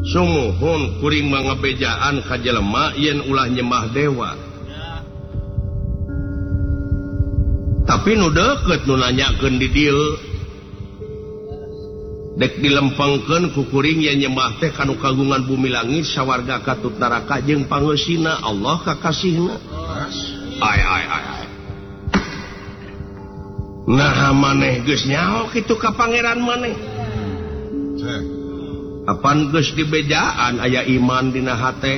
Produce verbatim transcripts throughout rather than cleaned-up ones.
sumuhun kuring mangabejaan ka jelema yen ulah nyembah dewa. Tapi nu deukeut nu nanyakeun di dieu dek dilempengkeun ku kuring yen nyembah teh kanu kagungan bumi langit sawarga katut neraka jeung pangeusina Allah kakasihna. Ay ay ay ay. Nah maneh geus nyaho kitu ka pangeran maneh. Apan geus dibejaan aya iman dina hate.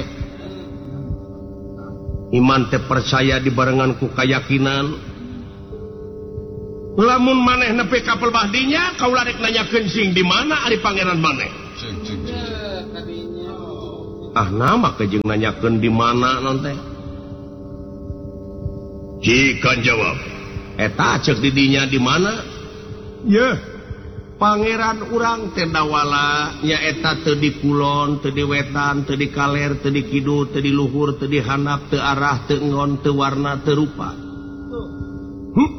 Iman teh percaya dibarengan ku kayakinan. Lamun maneh nepi ka pelbahdinya kaula rek nanyakeun sing di mana ari pangeran maneh. Ah nama kejeng nanyakeun di mana non teh. Jika jawab eta ceuk di dinya di mana? Yeuh pangeran urang teh dawala nyaeta teu di kulon, teu di wetan, teu di kaler, teu di kidul, teu di luhur, teu di handap, teu arah, teu ngon, teu warna, teu rupa. Hm?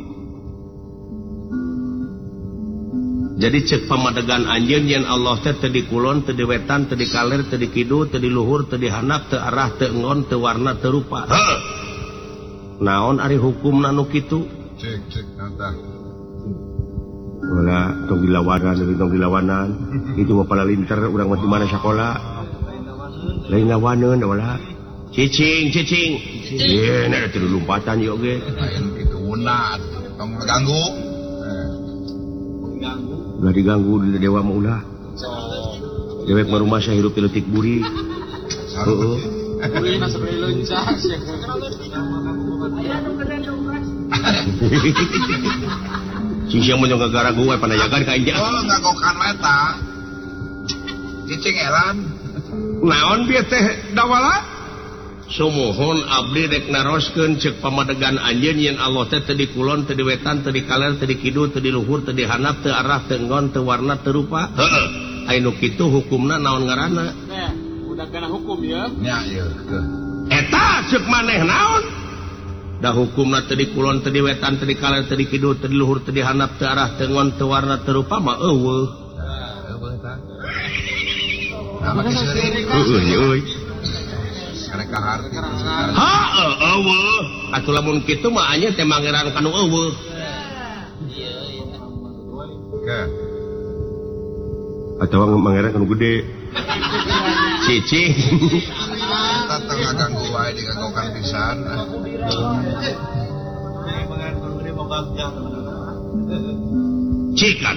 Jadi cek pamadegan anjeun yen Allah teh teu di kulon, teu di wetan, teu di kaler, teu di kidul, teu di luhur, teu di handap, teu arah, teu ngon, teu warna, teu rupa. Heuh. Naon ari hukumna nu kitu? Cek cek kata. Wala tong dilawanan, tong dilawanan. Itu mah palalinter urang mah di mana sakola. Lain lawaneun wala. Cicing, cicing. Ye, nek teu lompatan ieu ge. Lain kitu una tong ganggu. Ulah diganggu di dewa mah ulah. Dewek mah rumah saya hirup leutik buri. Heeh. Buri mah sabari leunca. Sing sia mun ngagara gue panayagan ka inja. Oh, ngagokan eta. Cicing elan. Naon bieu teh dawala? Sumuhun abdi rek naroskeun ceuk pamadegan anjeun yen Allah teh teu di kulon, teu di wetan, teu di kaler, teu di kidul, teu di luhur, teu di handap, teu arah, teu ngon, teu warna, teu rupa. Heeh. Anu kitu hukumna naon ngaranna? Teh, udah kana hukum ya. Nya ieu. Eta ceuk maneh naon? Da hukumna teu di kulon, teu di wetan, teu di kaler, teu di kidul, teu di luhur, teu di handap, teu arah, teu ngon, teu warna, teu rupa mah eueuh. Eueuh eta. Nama kiseureun. Eueuh euy. Karek kahar. Heuh eueuh. Atuh lamun kitu mah anya teh mangeran kanu eueuh. Iya iya. Oke. Atawa mangeran kanu gede. Cicing. Tata ngaganggu wae diganggokan pisan. Cikan.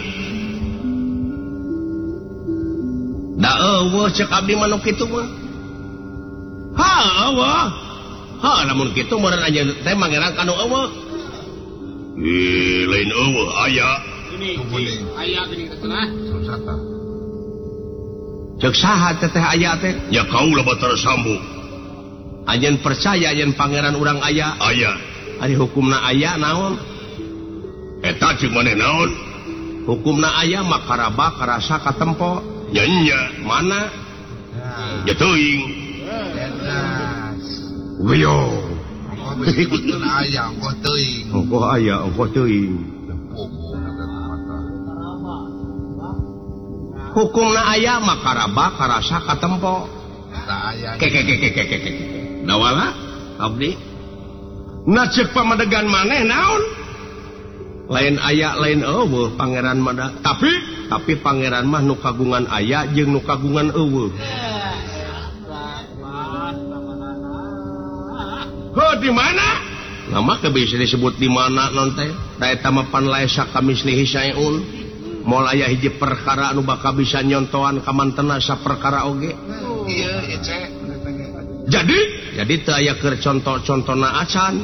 Da eueuh ceuk abdi mah nu kitu mah. Ha eueuh. Ha lamun kitu meureun aja teh mangeran kanu eueuh. Ih, lain eueuh aya. Ini aya geuning teh. Susata. Cek saha teteh aya teh? Ya kaula batar sambu. Anjeun percaya yen pangeran urang aya? Aya. Ari hukumna aya naon? Eta ceuk maneh naon? Hukumna aya mah karaba karasa katempo. Nya nya mana? Ya teuing. Jelas. Wiyo. Betul aya engko teuing. Engko aya engko teuing. Hukumna aya mah karaba karasa katempo. Eta aya. Ke ke ke ke ke ke. Dawala abdi. Na ceuk pamadegan maneh naon? Lain aya lain eueuh pangeran mah tapi tapi pangeran mah nu kagungan aya jeung nu kagungan eueuh. Heuh di mana? Nama ke bisa disebut di mana non teh? Da eta mah pan laisa kamislihi syai'un. Moal aya hiji perkara anu bakal bisa nyontoan ka mantena saperkara oge. Iya, ieu cek. Jadi, jadi teu aya keur conto-contona acan.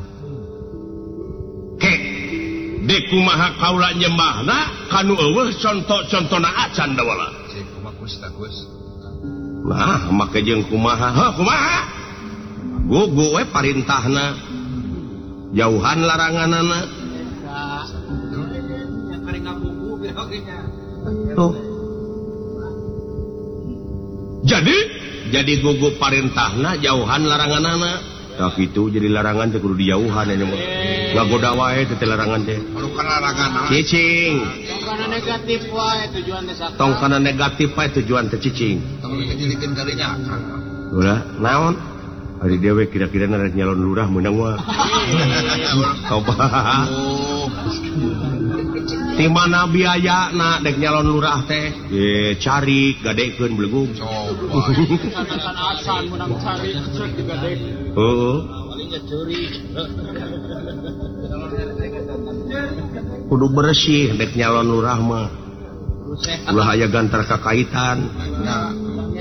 Ke, deuk kumaha kaula nyembahna kanu eueuh conto-contona acan da wala. Cek kumaha Gus? Nah, make jeung kumaha? Heuh, kumaha? Gugu we parintahna. Jauhan laranganana. Tuh. Jadi, jadi gugu parintahna jauhan laranganana. Tah kitu jadi larangan teh kudu dijauhan nya mah. Ngagoda wae teh larangan teh. Anu kan larangan. Cicing. kana negatif wae tujuan teh sakit. Tong kana negatif wae tujuan teh cicing. Tong dijadikeun kalinya kan. Ulah, naon? Ari dewe kira-kira rek nyalon lurah meunang mah. Coba. Di mana biayana dek nyalon lurah teh? Ye cari gadekeun belegum. Coba. Kan asan menang cari cek digadekeun. Heeh. Paling curi. Kudu bersih dek nyalon lurah mah. Ulah aya gantar kakaitan. Nah,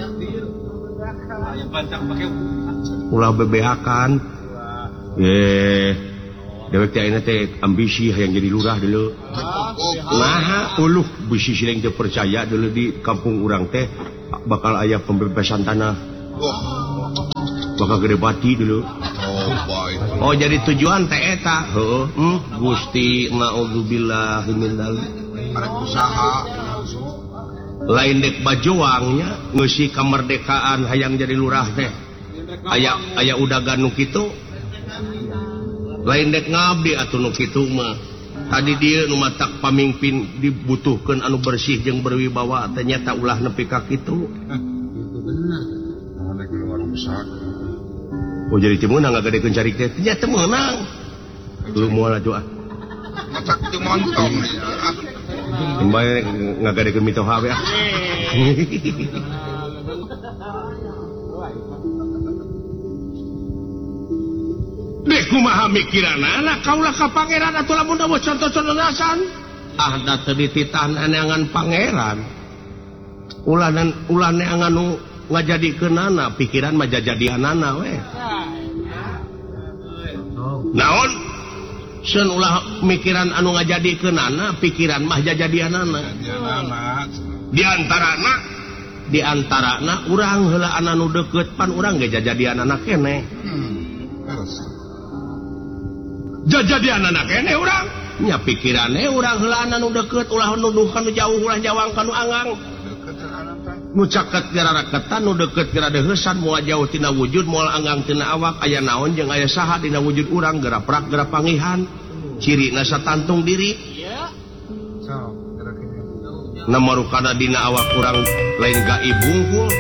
ulah bebeakan. Ye dewek teh ayeuna teh ambisi hayang jadi lurah deuleu. Nah, uluh bisi sileng teu percaya deuleu di kampung urang teh bakal aya pembebasan tanah. Bakal gede bati deuleu. Oh, jadi tujuan teh eta. Heeh, hmm, Gusti naudzubillah min dzalik. arek usaha Lain dek bajuangnya ngeusi kemerdekaan hayang jadi lurah teh. Aya aya udagan nu kitu. Lain dek ngabdi atuh nu kitu mah. Tadi dia nu matak pamimpin dibutuhkeun anu bersih jeung berwibawa teh nyata ulah nepi ka kitu. Itu bener. mana keluar besar Oh jadi teu meunang ngagadekeun cari teh. Nya teu meunang. Lu moal atuh ah. matak teu montong ya. Kembali ngagadekeun mitoha we ah. Dek kumaha mikiranna na kaulah ka pangeran atuh lamun dawa contoh-contohasan. Ah da teu dititan aneangan pangeran. Ulanan ulane anu ngajadikeunana pikiran mah jajadianana we. Naon? Seun ulah mikiran anu ngajadikeunana pikiran mah jajadianana. Di antarana di antarana urang heula anu deukeut pan urang ge jajadianana keneh. Jajadianana keneh urang. Nya pikirane urang heula anu deukeut ulah nuduh kanu jauh ulah jawang kanu angang. Nu caket gara raketan nu deukeut gara deuheusan moal jauh tina wujud moal anggang tina awak aya naon jeung aya saha dina wujud urang geura prak geura pangihan cirina satantung diri Iya. na marukana dina awak urang lain gaib bungkul